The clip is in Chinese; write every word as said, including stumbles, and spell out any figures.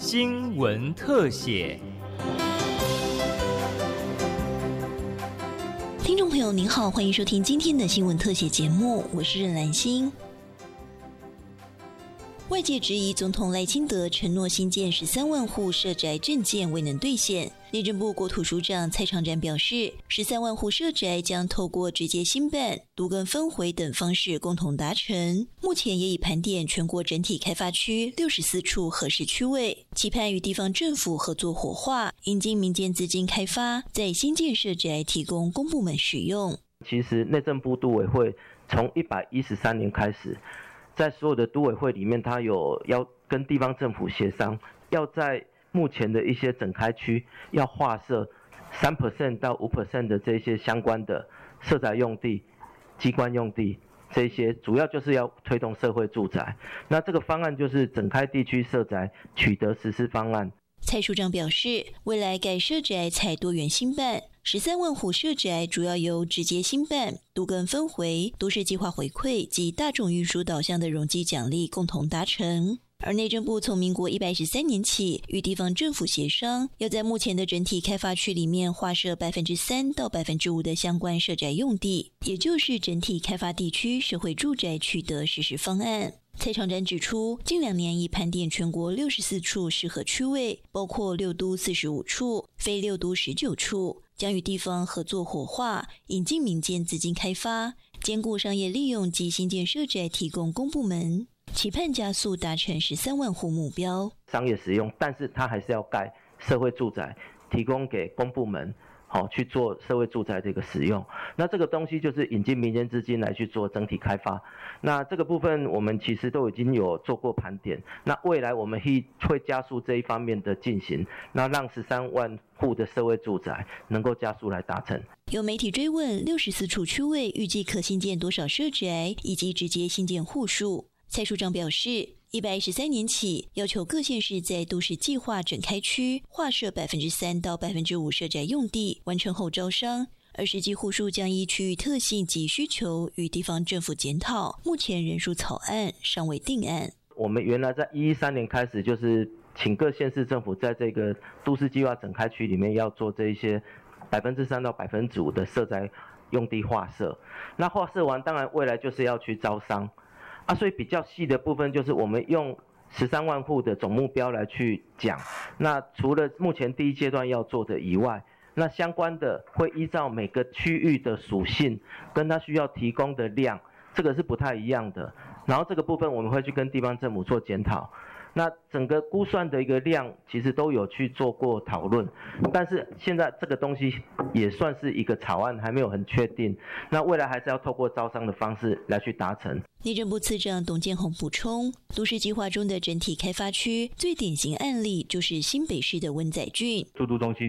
新闻特写。 听众朋友您好，欢迎收听今天的新闻特写节目，我是任兰心。外界质疑总统赖清德承诺新建十三万户社宅政见未能兑现。内政部国土署长蔡长展表示，十三万户社宅将透过直接兴办、都更分回等方式共同达成。目前也已盘点全国整体开发区六十四处合适区位，期盼与地方政府合作活化，引进民间资金开发，在新建社宅提供公部门使用。 其实内政部都委会从一百一十三年开始，在所有的都委会里面，他有要跟地方政府协商，要在目前的一些整开区要划设 百分之三 到 百分之五 的这些相关的社宅用地、机关用地，这些主要就是要推动社会住宅。那这个方案就是整开地区社宅取得实施方案。 蔡署长表示，未来改社宅采多元兴办，十三万户社宅主要由直接兴办、都更分回、都市计划回馈及大众运输导向的容积奖励共同达成。而内政部从民国一百一十三年起与地方政府协商，要在目前的整体开发区里面划设 百分之三 到 百分之五 的相关社宅用地，也就是整体开发地区社会住宅取得实施方案。蔡长展指出，近两年已盘点全国六十四处适合区位，包括六都四十五处、非六都十九处，将与地方合作活化，引进民间资金开发，兼顾商业利用及新建社宅提供公部门，期盼加速达成十三万户目标。 商业使用，但是它还是要盖社会住宅，提供给公部门。好，去做社会住宅的一个使用，那这个东西就是引进民间资金来去做整体开发。那这个部分我们其实都已经有做过盘点，那未来我们会会加速这一方面的进行，那让十三万户的社会住宅能够加速来达成。 有媒体追问六十四处区位预计可新建多少社宅，以及直接新建户数。蔡署长表示，一百一十三年起，要求各县市在都市计划整开区划设 百分之三 到 百分之五 社宅用地，完成后招商，而实际户数将依区域特性及需求与地方政府检讨，目前人数草案尚未定案。 我们原来在一一三年开始，就是请各县市政府在这个都市计划整开区里面要做这一些 百分之三 到 百分之五 的社宅用地划设，那划设完，当然未来就是要去招商。啊，所以比较细的部分就是我们用十三万户的总目标来去讲。那除了目前第一阶段要做的以外，那相关的会依照每个区域的属性跟它需要提供的量，这个是不太一样的。然后这个部分我们会去跟地方政府做检讨。那整个估算的一个量其实都有去做过讨论，但是现在这个东西也算是一个草案，还没有很确定。那未来还是要透过招商的方式来去达成。 内政部次长董建宏补充，都市计划中的整体开发区最典型案例就是新北市的温仔郡。 都都中心